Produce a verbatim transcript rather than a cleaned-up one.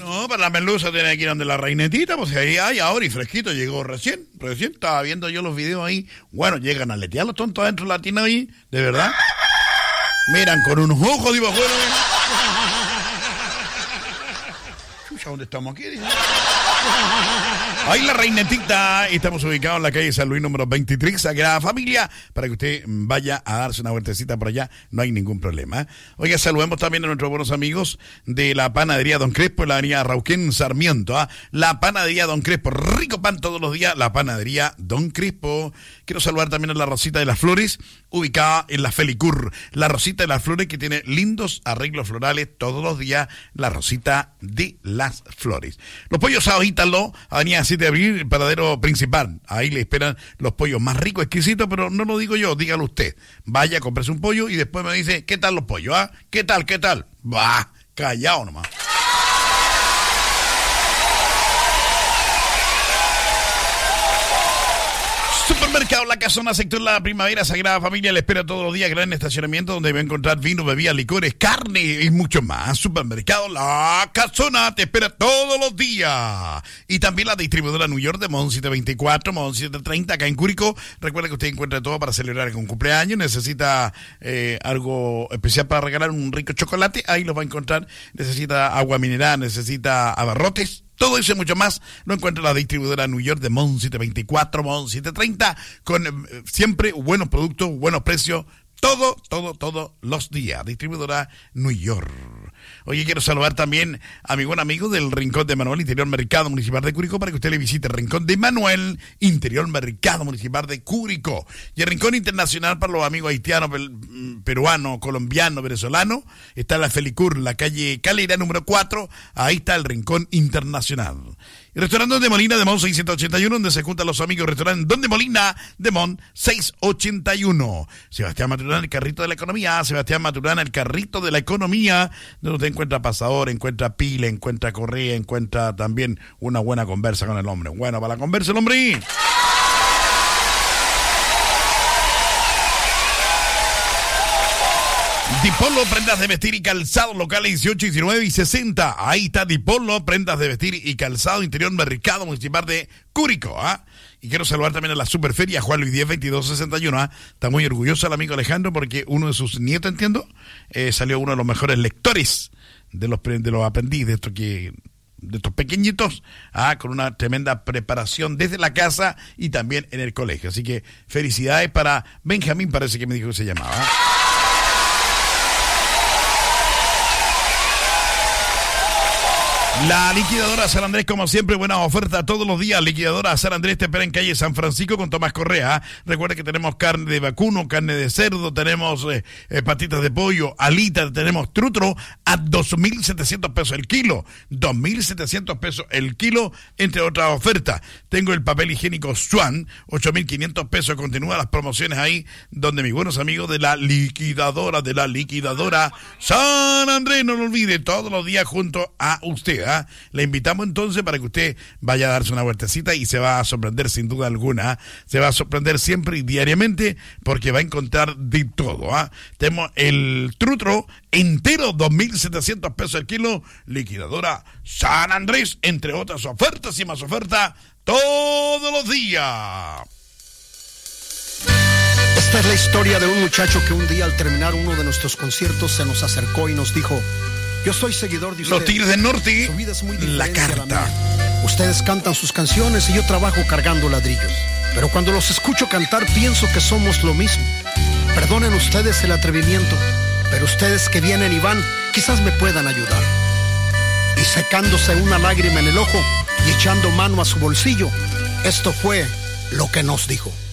No, para la merluza tiene que ir donde la reinetita, pues ahí hay ahora y fresquito, llegó recién, recién, estaba viendo yo los videos ahí. Bueno, llegan a letear los tontos adentro de la tina ahí, de verdad. Miran con unos ojos, digo, afuera. Chucha, ¿dónde estamos aquí? Ahí la reinetita, estamos ubicados en la calle San Luis número veintitrés, Sagrada Familia, para que usted vaya a darse una vueltecita por allá, no hay ningún problema. Oiga, saludemos también a nuestros buenos amigos de la panadería Don Crespo en la avenida Rauquén Sarmiento, ¿ah? La panadería Don Crespo, rico pan todos los días, la panadería Don Crespo. Quiero saludar también a la Rosita de las Flores, ubicada en la Felicur, la Rosita de las Flores que tiene lindos arreglos florales todos los días, la Rosita de las Flores. Los pollos a Ítalo, avenida siete de abril, el paradero principal. Ahí le esperan los pollos más ricos, exquisitos, pero no lo digo yo, dígalo usted. Vaya, cómprese un pollo y después me dice, ¿qué tal los pollos? ¿Ah? ¿Qué tal, qué tal? Bah, callado nomás. Supermercado La Casona, sector La Primavera, Sagrada Familia, le espera todos los días, gran estacionamiento donde va a encontrar vino, bebidas, licores, carne y mucho más. Supermercado La Casona te espera todos los días. Y también la distribuidora New York de Mon setecientos veinticuatro, Mon setecientos treinta, acá en Curicó. Recuerda que usted encuentra todo para celebrar un cumpleaños, necesita eh, algo especial para regalar, un rico chocolate, ahí lo va a encontrar. Necesita agua mineral, necesita abarrotes. Todo eso y mucho más lo encuentra la distribuidora New York de Mon setecientos veinticuatro, Mon setecientos treinta, con eh, siempre buenos productos, buenos precios, todo, todo, todos los días. Distribuidora New York. Oye, quiero saludar también a mi buen amigo del Rincón de Manuel, Interior Mercado Municipal de Curicó, para que usted le visite el Rincón de Manuel, Interior Mercado Municipal de Curicó. Y el Rincón Internacional para los amigos haitianos, peruanos, colombianos, venezolanos, está la Felicur, la calle Calera número cuatro, ahí está el Rincón Internacional. El restaurante Don de Molina de Mon seiscientos ochenta y uno, donde se juntan los amigos. Restaurante Don de Molina de Mon seiscientos ochenta y uno. Sebastián Maturana, el carrito de la economía. Sebastián Maturana, el carrito de la economía, donde usted encuentra pasador, encuentra pila, encuentra correa, encuentra también una buena conversa con el hombre. Bueno, para la conversa el hombre. Dipolo, prendas de vestir y calzado, locales dieciocho, diecinueve y sesenta. Ahí está Dipolo, prendas de vestir y calzado, Interior Mercado Municipal de Curicó. ¿Ah? Y quiero saludar también a la Superferia Juan Luis diez, veintidós sesenta y uno. ¿Ah? Está muy orgulloso el amigo Alejandro porque uno de sus nietos, entiendo, eh, salió uno de los mejores lectores de los, de los aprendiz, de estos que... de estos pequeñitos, ah, con una tremenda preparación desde la casa y también en el colegio. Así que felicidades para Benjamín, parece que me dijo que se llamaba. ¿Ah? La liquidadora San Andrés, como siempre, buenas ofertas todos los días. Liquidadora San Andrés te espera en calle San Francisco con Tomás Correa. Recuerda que tenemos carne de vacuno, carne de cerdo, tenemos eh, eh, patitas de pollo, alitas, tenemos trutro a dos mil setecientos pesos el kilo. dos mil setecientos pesos el kilo, entre otras ofertas. Tengo el papel higiénico Swan, ocho mil quinientos pesos. Continúan las promociones ahí, donde mis buenos amigos de la liquidadora, de la liquidadora San Andrés, no lo olvide, todos los días junto a usted. ¿Ah? Le invitamos entonces para que usted vaya a darse una vueltecita y se va a sorprender sin duda alguna. Se va a sorprender siempre y diariamente porque va a encontrar de todo. ¿Ah? Tenemos el trutro entero, dos mil setecientos pesos el kilo. Liquidadora San Andrés, entre otras ofertas y más ofertas todos los días. Esta es la historia de un muchacho que un día al terminar uno de nuestros conciertos se nos acercó y nos dijo: yo soy seguidor de ustedes. Los Tigres del Norte, su vida es muy la carta. La ustedes cantan sus canciones y yo trabajo cargando ladrillos. Pero cuando los escucho cantar pienso que somos lo mismo. Perdonen ustedes el atrevimiento, pero ustedes que vienen y van quizás me puedan ayudar. Y secándose una lágrima en el ojo y echando mano a su bolsillo, esto fue lo que nos dijo.